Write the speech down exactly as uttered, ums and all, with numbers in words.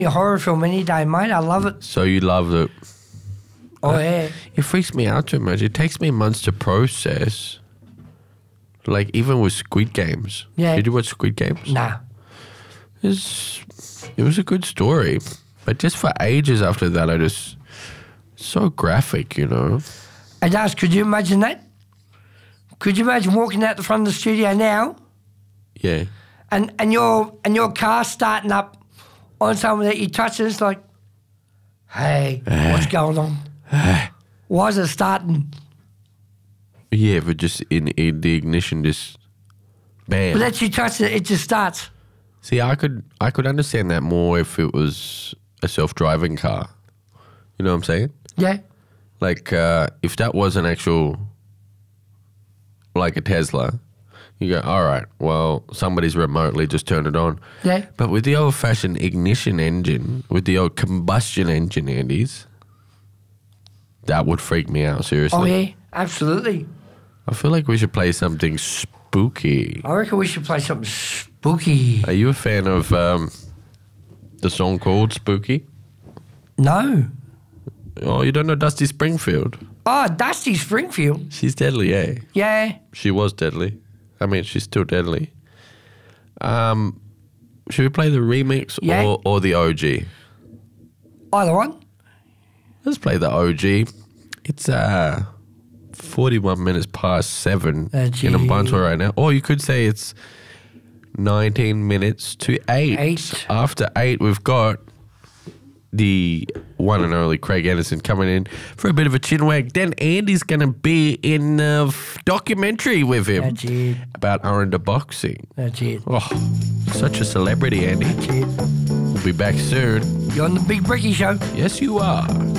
a horror film any day, mate. I love it. So you love it. Oh, yeah. It freaks me out too much. It takes me months to process. Like, even with Squid Games. Yeah. Did you watch Squid Games? Nah. It was, it was a good story. But just for ages after that, I just... So graphic, you know. It does. Could you imagine that? Could you imagine walking out the front of the studio now Yeah. and, and, your, and your car starting up on someone that you touch and it's like, hey, what's going on? Why is it starting? Yeah, but just in, in the ignition, just... Bam. But that you touch it, it just starts. See, I could I could understand that more if it was a self-driving car. You know what I'm saying? Yeah. Like, uh, if that was an actual, like a Tesla, you go, all right, well, somebody's remotely just turned it on. Yeah. But with the old-fashioned ignition engine, with the old combustion engine, Andes, that would freak me out, seriously. Oh, yeah, absolutely. I feel like we should play something spooky. I reckon we should play something spooky. Are you a fan of um, the song called Spooky? No. Oh, you don't know Dusty Springfield? Oh, Dusty Springfield. She's deadly, eh? Yeah. She was deadly. I mean, she's still deadly. Um, should we play the remix Yeah. or, or the O G? Either one. Let's play the O G. It's uh, forty-one minutes past seven O G. in a bunch right now. Or you could say it's nineteen minutes to eight. Eight. After eight, we've got the one and only Craig Anderson coming in for a bit of a chin wag. Then Andy's going to be in a f- documentary with him That's it. about Aranda boxing. That's it. Oh, such a celebrity, Andy. That's it. We'll be back soon. You're on the Big Bricky Show. Yes, you are.